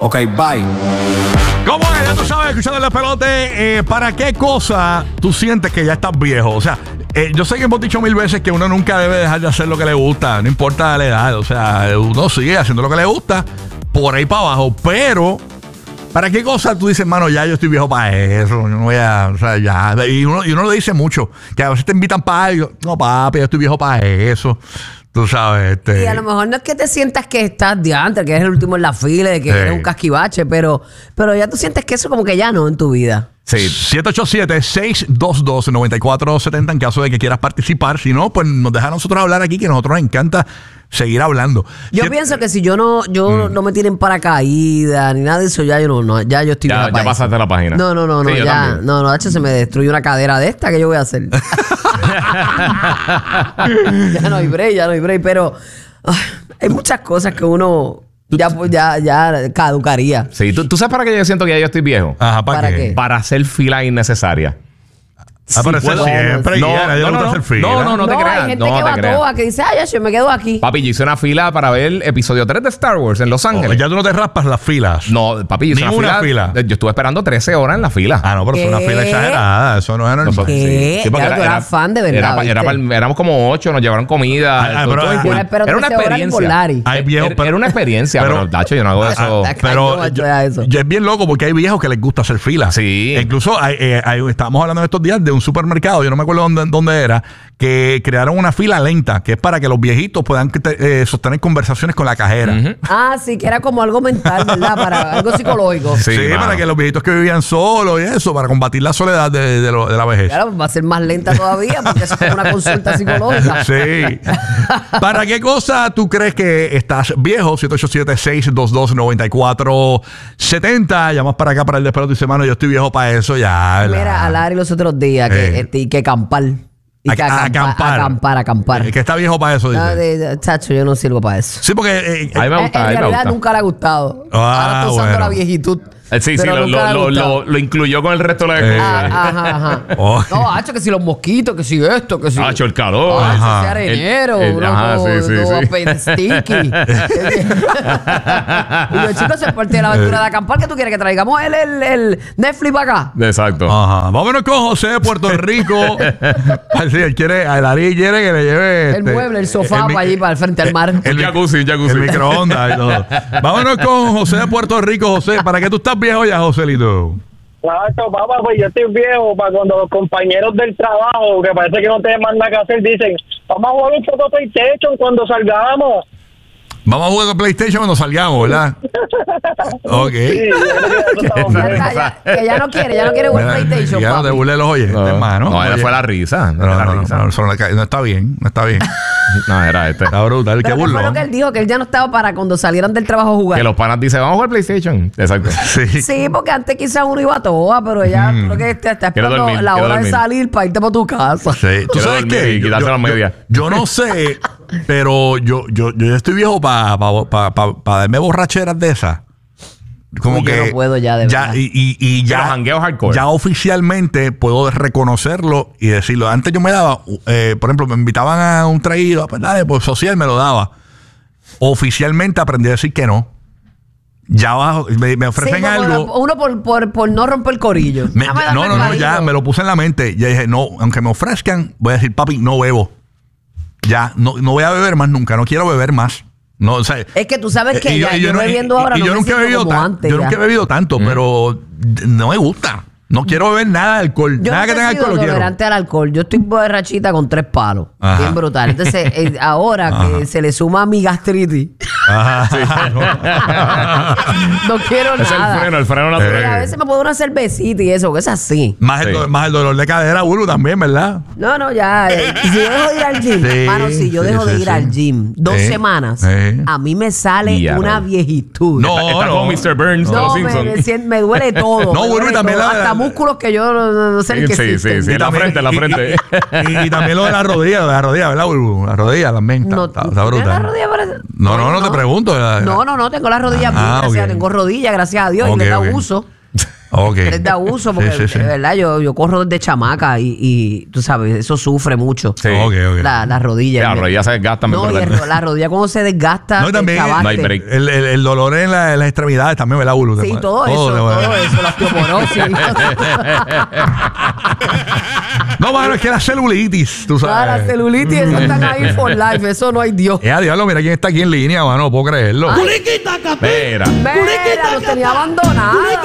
Ok, bye. ¿Cómo es? Ya tú sabes, escuchando el pelote, ¿para qué cosa tú sientes que ya estás viejo? O sea, yo sé que hemos dicho 1000 veces que uno nunca debe dejar de hacer lo que le gusta, no importa la edad. O sea, uno sigue haciendo lo que le gusta por ahí para abajo, pero ¿para qué cosa tú dices, mano, ya yo estoy viejo para eso? Yo no voy a, o sea, ya. Y uno lo dice mucho, que a veces te invitan para algo. No, papi, yo estoy viejo para eso. Tú sabes, Y a lo mejor no es que te sientas que estás diantre, que eres el último en la fila, de que eres un casquivache, pero ya tú sientes que eso como que ya no en tu vida. Sí, 787-622-9470 en caso de que quieras participar. Si no, pues nos deja a nosotros hablar aquí, que a nosotros nos encanta seguir hablando. Yo pienso que si yo no me tienen paracaídas ni nada de eso, ya yo ya yo estoy ya pasaste la página. No, Sí, ya, H, se me destruye una cadera de esta, que yo voy a hacer. ya no hay break, pero hay muchas cosas que uno ya caducaría. Sí, ¿tú sabes para qué yo siento que ya yo estoy viejo? Ajá, ¿Para qué? Para hacer fila innecesaria. Pero eso siempre. No te creas. Hay gente que va toda, que dice, yo me quedo aquí. Papi, yo hice una fila para ver el episodio 3 de Star Wars en Los Ángeles. Ya tú no te raspas las filas. No, papi, yo hice Ninguna una fila. Yo estuve esperando 13 horas en la fila. Ah, no, pero es una fila exagerada. Eso no es normal. ¿Qué? Sí, porque Ya, tú eras fan de verdad. Éramos como 8, nos llevaron comida. Era una experiencia. Era una experiencia, pero Dacho, yo no hago eso. Pero ya es bien loco porque hay viejos que les gusta hacer fila. Sí. Incluso estábamos hablando en estos días de un supermercado, yo no me acuerdo dónde era, que crearon una fila lenta, que es para que los viejitos puedan sostener conversaciones con la cajera. Ah, sí, que era como algo mental, ¿verdad? Para algo psicológico. Sí, para que los viejitos que vivían solos y eso, para combatir la soledad de la vejez. Claro, va a ser más lenta todavía porque eso es como una consulta psicológica. Sí. ¿Para qué cosa tú crees que estás viejo? 787-622-9470. Llamas para acá para el despelote y dice, mano, yo estoy viejo para eso ya. ¿Verdad? Mira, a Larry los otros días que acampar. Y que acampar. Que está viejo para eso, dice. Chacho, yo no sirvo para eso. Sí, porque a mí me gusta. En realidad nunca le ha gustado. Ahora estoy usando la viejitud. Sí, lo incluyó con el resto de la Ajá. No, hacho, que si los mosquitos, que si esto, que si... Hacho, el calor. Ese arenero. Sticky. Y los chicos, se parte de la aventura de acampar. ¿Qué tú quieres? ¿Que traigamos el Netflix para acá? Exacto. Ajá. Vámonos con José de Puerto Rico. Sí, él quiere que le lleve... El mueble, el sofá para allí, para el frente al mar. El jacuzzi. El microondas y todo. Vámonos con José de Puerto Rico. José, ¿para qué tú estás viejo ya, Joselito? Claro, papá, pues yo estoy viejo para cuando los compañeros del trabajo, que parece que no tienen más nada que hacer, dicen, vamos a jugar un poco PlayStation cuando salgamos. Vamos a jugar con PlayStation cuando salgamos, ¿verdad? Ok. Sí, que ya no quiere jugar PlayStation, ya no te burles los oyentes, hermano. No, era fue la risa. No está bien. No, era este. Está brutal. Pero qué burlón. fue lo que él dijo, que él ya no estaba para cuando salieran del trabajo a jugar. Que los panas dicen, vamos a jugar PlayStation. Exacto. Sí, porque antes quizás uno iba a toda, pero ya creo que te está esperando la hora de salir para irte por tu casa. Sí. ¿Tú sabes qué? Y quitarse las medias. Yo no sé, pero yo ya estoy viejo para darme borracheras de esas. Como Uy, que yo no puedo ya, de verdad. Y ya los jangueos hardcore. Ya oficialmente puedo reconocerlo y decirlo. Antes yo me daba, por ejemplo, me invitaban a un traído, pues dale, pues social me lo daba. Oficialmente aprendí a decir que no. Ya abajo me ofrecen algo. Uno por no romper el corillo. Ya me lo puse en la mente. Ya dije, no, aunque me ofrezcan, voy a decir, papi, no bebo. Ya, no voy a beber más nunca, no quiero beber más. No, o sea, es que tú sabes que yo bebiendo ahora no me siento como antes. Yo nunca he bebido tanto, pero no me gusta. No quiero beber nada de alcohol. Nada que tenga alcohol lo quiero. Tolerante al alcohol. Yo estoy borrachita con 3 palos. Ajá. Bien brutal. Entonces, ahora que se le suma mi gastritis. Ajá. Sí. No quiero nada. El freno natural. A veces me puedo una cervecita y eso, que es así. Más el dolor de cadera, Bulu, también, ¿verdad? No, ya. Si yo dejo de ir al gym, si yo dejo de ir al gym 2 semanas, a mí me sale una viejitud. Está como Mr. Burns de los Simpsons. Me duele todo. No, Bulu, también hasta músculos que yo no sé ni qué existen. Sí, la frente. Y también lo de la rodilla, ¿verdad, Bulu? La rodilla también está brutal. ¿La rodilla parece? No te pregunto. No, tengo las rodillas bien, tengo rodillas, gracias a Dios, y le da uso. Okay. Es de abuso, porque de verdad yo corro desde chamaca y tú sabes, eso sufre mucho. Sí. La rodilla. Las rodillas se desgastan. No, la rodilla cuando se desgasta. No, también no hay break. El dolor en las extremidades también, ¿verdad, Bulu? Sí, todo eso, la osteoporosis. No, mano, es que la celulitis, tú sabes. La celulitis, eso están ahí for life, eso no hay Dios. Diablo, mira quién está aquí en línea, mano, no puedo creerlo. Mira, los tenía abandonados.